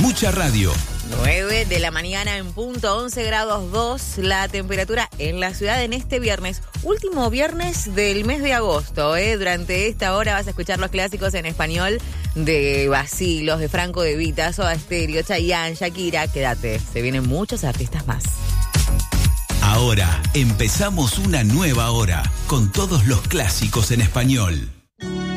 Mucha radio. 9 de la mañana en punto, 11 grados 2 la temperatura en la ciudad en este viernes, último viernes del mes de agosto. Durante esta hora vas a escuchar los clásicos en español de Bacilos, de Franco De Vita, Soda Stereo, Chayanne, Shakira. Quédate, se vienen muchos artistas más. Ahora empezamos una nueva hora con todos los clásicos en español.